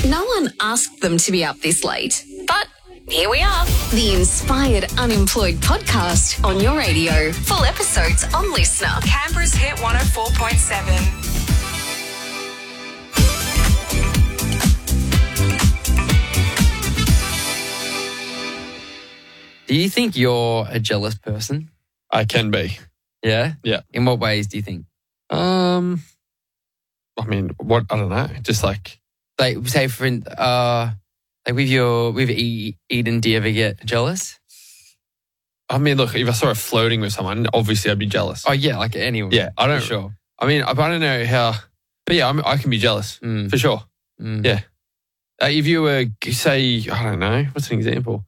No one asked them to be up this late, but here we are. The Inspired Unemployed podcast on your radio. Full episodes on Listener. Canberra's Hit 104.7. Do you think you're a jealous person? I can be. Yeah? Yeah. In what ways do you think? I mean, what? I don't know. Just like Say for with Eden, do you ever get jealous? I mean, look, if I saw her flirting with someone, obviously I'd be jealous. Oh yeah, like anyone. Yeah, I don't. For sure. I mean, I don't know how, but yeah, I can be jealous for sure. Yeah. If you were, say, I don't know, what's an example?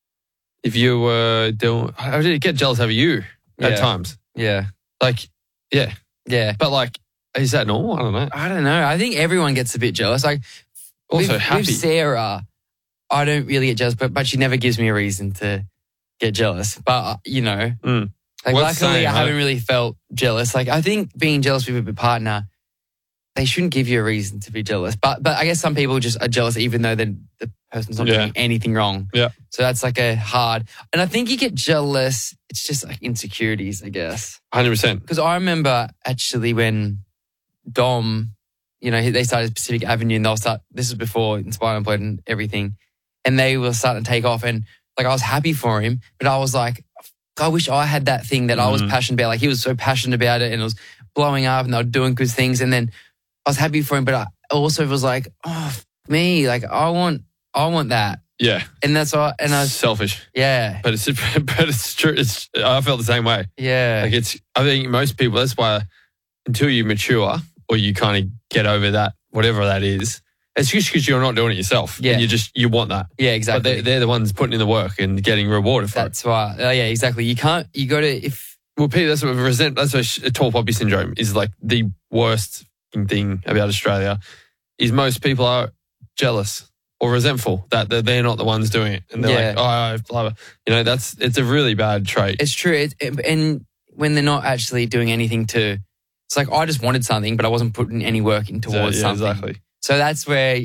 If you were doing, I would get jealous over you at times. Yeah. Like, yeah. Yeah. But like, is that normal? I don't know. I don't know. I think everyone gets a bit jealous. Like, Also happy. With Sarah, I don't really get jealous, but she never gives me a reason to get jealous. But, like, luckily I haven't really felt jealous. Like, I think being jealous with a partner, they shouldn't give you a reason to be jealous. But I guess some people just are jealous even though the person's not doing anything wrong. Yeah. So that's like a hard... And I think you get jealous, it's just like insecurities, I guess. 100%. Because I remember actually when Dom, they started Pacific Avenue and they'll start... This is before Inspired Unemployed and everything. And they were starting to take off and like I was happy for him, but I was like, I wish I had that thing that I was passionate about. Like he was so passionate about it and it was blowing up and they were doing good things. And then I was happy for him, but I also was like, me, like I want that. Yeah. And that's why, and I was selfish. Yeah. But it's true. I felt the same way. Yeah. Like I think most people, that's why until you mature or you kind of get over that, whatever that is, it's just because you're not doing it yourself. Yeah. And you want that. Yeah, exactly. But they're the ones putting in the work and getting rewarded for That's why. Yeah, exactly. You got to, Well, Peter, that's what tall poppy syndrome is like the worst thing about Australia is most people are jealous or resentful that they're not the ones doing it. And they're like, I love it. It's a really bad trait. It's true. And when they're not actually doing anything it's like, I just wanted something, but I wasn't putting any work in towards something. Exactly. So that's where,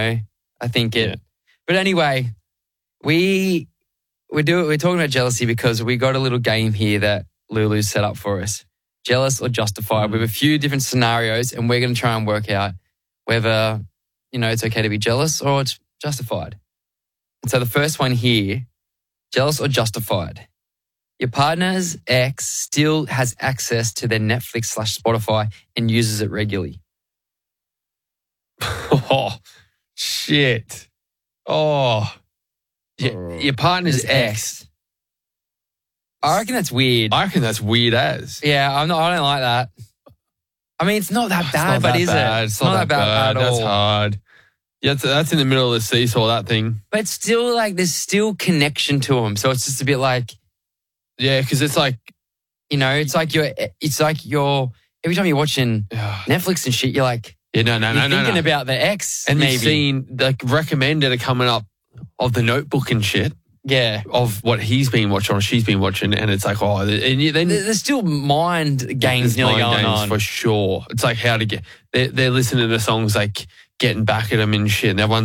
I think it. Yeah. But anyway, we're talking about jealousy because we got a little game here that Lulu set up for us. Jealous or justified. We have a few different scenarios and we're going to try and work out whether, it's okay to be jealous or it's justified. And so the first one here, jealous or justified. Your partner's ex still has access to their Netflix/Spotify and uses it regularly. Oh, shit. Oh. Your partner's ex. I reckon that's weird. I reckon that's weird as. Yeah, I don't like that. I mean, it's not that bad, but is it? It's not that bad at all. That's hard. Yeah, that's in the middle of the seesaw, that thing. But it's still like, there's still connection to them. So it's just a bit like... Yeah, because it's like... it's like you're... Every time you're watching Netflix and shit, you're like... Yeah, no. You're thinking about the ex, and maybe. You've seen like recommended are coming up of The Notebook and shit. Yeah. Of what he's been watching or she's been watching, and it's like, then there's still mind games nearly going on for sure. It's like how to get. They're listening to songs like getting back at them and shit, and everyone's